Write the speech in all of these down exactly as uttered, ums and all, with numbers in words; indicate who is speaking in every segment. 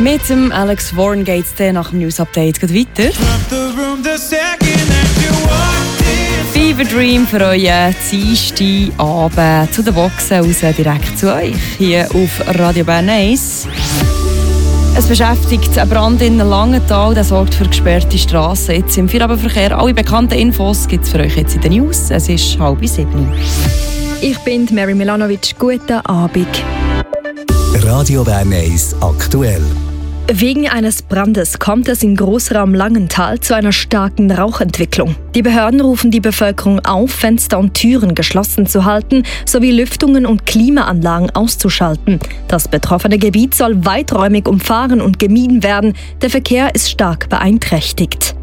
Speaker 1: Mit dem Alex Warren geht es nach dem News-Update weiter. Fever Dream für euren Dienstagabend zu den Boxen raus, direkt zu euch, hier auf Radio Bern eins. Es beschäftigt einen Brand in Langenthal, der sorgt für gesperrte Strassen. Jetzt im Feierabendverkehr. Alle bekannten Infos gibt es für euch jetzt in den News. Es ist halb sieben.
Speaker 2: Ich bin Mary Milanovic. Guten Abend.
Speaker 3: Radio Bern eins aktuell.
Speaker 2: Wegen eines Brandes kommt es im Großraum Langenthal zu einer starken Rauchentwicklung. Die Behörden rufen die Bevölkerung auf, Fenster und Türen geschlossen zu halten, sowie Lüftungen und Klimaanlagen auszuschalten. Das betroffene Gebiet soll weiträumig umfahren und gemieden werden. Der Verkehr ist stark beeinträchtigt.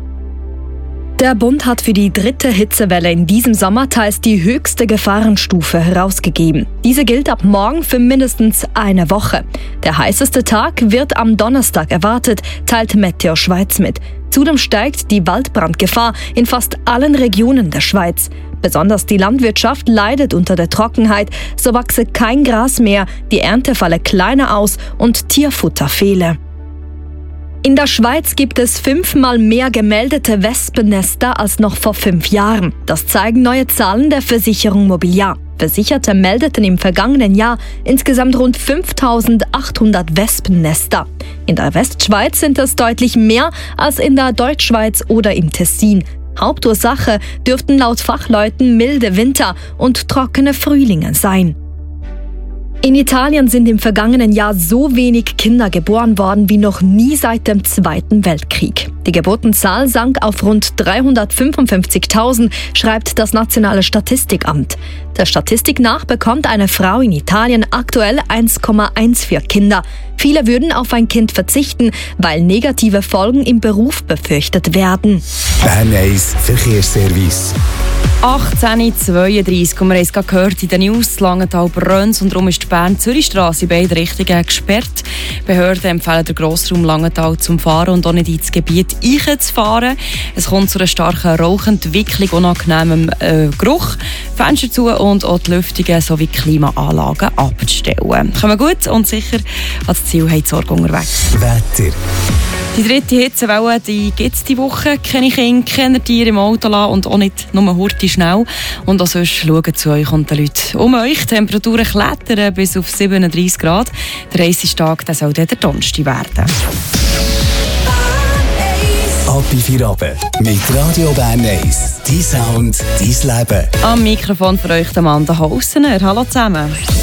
Speaker 2: Der Bund hat für die dritte Hitzewelle in diesem Sommer teils die höchste Gefahrenstufe herausgegeben. Diese gilt ab morgen für mindestens eine Woche. Der heißeste Tag wird am Donnerstag erwartet, teilt Meteo Schweiz mit. Zudem steigt die Waldbrandgefahr in fast allen Regionen der Schweiz. Besonders die Landwirtschaft leidet unter der Trockenheit, so wachse kein Gras mehr, die Ernte falle kleiner aus und Tierfutter fehle. In der Schweiz gibt es fünfmal mehr gemeldete Wespennester als noch vor fünf Jahren. Das zeigen neue Zahlen der Versicherung Mobiliar. Versicherte meldeten im vergangenen Jahr insgesamt rund fünftausendachthundert Wespennester. In der Westschweiz sind es deutlich mehr als in der Deutschschweiz oder im Tessin. Hauptursache dürften laut Fachleuten milde Winter und trockene Frühlinge sein. In Italien sind im vergangenen Jahr so wenig Kinder geboren worden wie noch nie seit dem Zweiten Weltkrieg. Die Geburtenzahl sank auf rund dreihundertfünfundfünfzigtausend, schreibt das Nationale Statistikamt. Der Statistik nach bekommt eine Frau in Italien aktuell eins Komma vierzehn Kinder. Viele würden auf ein Kind verzichten, weil negative Folgen im Beruf befürchtet werden.
Speaker 3: Bern eins Verkehrsservice.
Speaker 1: achtzehn Uhr zweiunddreißig, und wir haben es gerade gehört in den News, Langenthal brennt und darum ist die Bern-Zürich-Strasse in beide Richtungen gesperrt. Behörden empfehlen den Grossraum Langenthal zum Fahren und auch nicht ins Gebiet einzufahren. Es kommt zu einer starken Rauchentwicklung, unangenehmem äh, Geruch, Fenster zu und auch die Lüftungen sowie Klimaanlagen abzustellen. Kommen gut und sicher ans Ziel, haben die Sorge unterwegs.
Speaker 3: Wetter.
Speaker 1: Die dritte Hitzewelle gibt es diese Woche. Keine Kinder, keine Tiere im Auto lassen und auch nicht nur hurtig schnell. Und auch sonst schauen zu euch und den Leuten um euch. Die Temperaturen klettern bis auf siebenunddreißig Grad. Der heißeste Tag soll dann der Donnerstag werden.
Speaker 3: Ab in Feierabend mit Radio Bern eins. Dein Sound, dein Leben.
Speaker 1: Am Mikrofon für euch Amanda Haussener. Hallo zusammen.